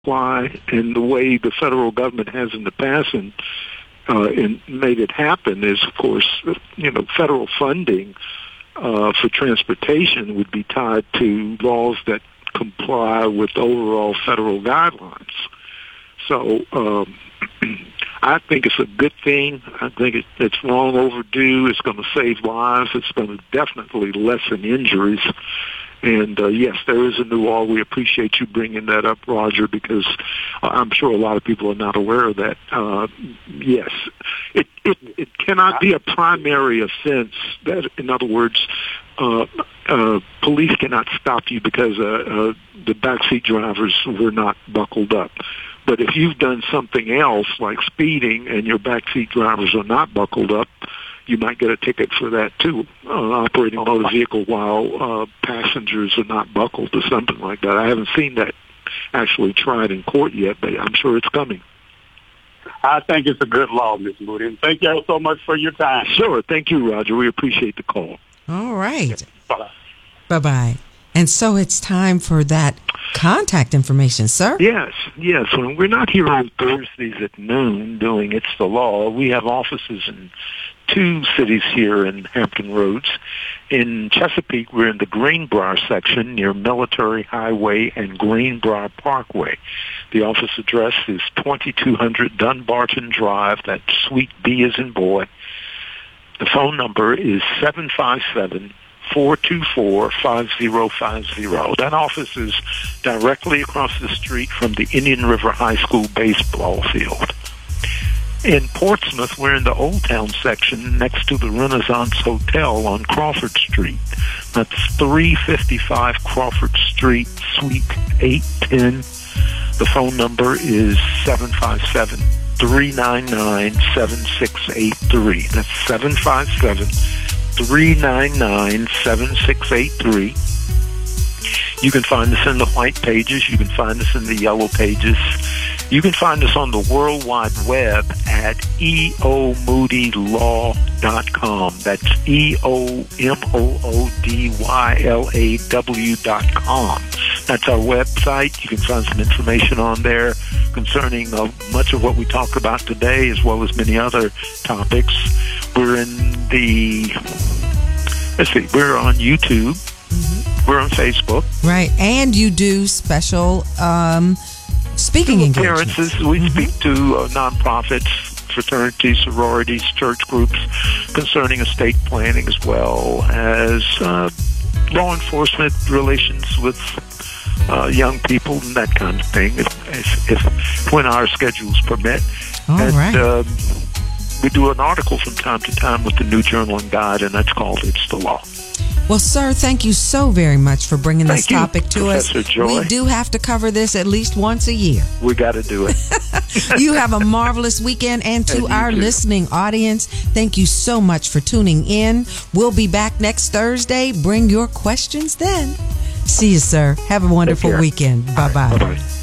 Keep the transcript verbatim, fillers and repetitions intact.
apply, and the way the federal government has in the past and, uh, and made it happen is, of course, you know, federal funding uh, for transportation would be tied to laws that comply with overall federal guidelines. So um, I think it's a good thing. I think it, it's long overdue. It's going to save lives. It's going to definitely lessen injuries. And, uh, yes, there is a new law. We appreciate you bringing that up, Roger, because uh, I'm sure a lot of people are not aware of that. Uh, yes, it, it it cannot be a primary offense. That, in other words, uh, uh, police cannot stop you because uh, uh, the backseat drivers were not buckled up. But if you've done something else, like speeding, and your backseat drivers are not buckled up, you might get a ticket for that, too, uh, operating a motor vehicle while uh, passengers are not buckled or something like that. I haven't seen that actually tried in court yet, but I'm sure it's coming. I think it's a good law, Miz Moody. And thank you so much for your time. Sure. Thank you, Roger. We appreciate the call. All right. Bye-bye. Bye-bye. And so it's time for that contact information, sir. Yes, yes. When we're not here on Thursdays at noon doing It's the Law, we have offices in two cities here in Hampton Roads. In Chesapeake, we're in the Greenbrier section near Military Highway and Greenbrier Parkway. The office address is twenty-two hundred Dunbarton Drive. That's Suite B as in boy. The phone number is seven five seven, four two four, five zero five zero. That office is directly across the street from the Indian River High School baseball field. In Portsmouth, we're in the Old Town section next to the Renaissance Hotel on Crawford Street. That's three fifty-five Crawford Street, Suite eight ten. The phone number is seven five seven, three nine nine, seven six eight three. That's seven five seven, three nine nine, seven six eight three. You can find us in the white pages. You can find us in the yellow pages. You can find us on the World Wide Web at e o moody law dot com. That's E O M O O D Y L A W dot com. That's our website. You can find some information on there concerning uh, much of what we talked about today, as well as many other topics. We're in the, let's see, we're on YouTube. Mm-hmm. We're on Facebook. Right. And you do special um, speaking engagements. Appearances. We mm-hmm. speak to uh, nonprofits, fraternities, sororities, church groups concerning estate planning, as well as uh, law enforcement relations with uh, young people and that kind of thing, if, if, if when our schedules permit. All and, right. Um, we do an article from time to time with the New Journal and Guide, and that's called It's the Law. Well, sir, thank you so very much for bringing this Thank topic you, to Professor us. Joy. We do have to cover this at least once a year. We got to do it. You have a marvelous weekend, and to And our too. listening audience, thank you so much for tuning in. We'll be back next Thursday. Bring your questions then. See you, sir. Have a wonderful weekend. Bye-bye. Bye-bye.